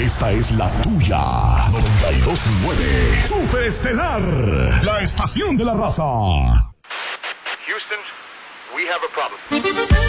Esta es la tuya. 92.9 Superestelar, la estación de la raza. Houston, we have a problem.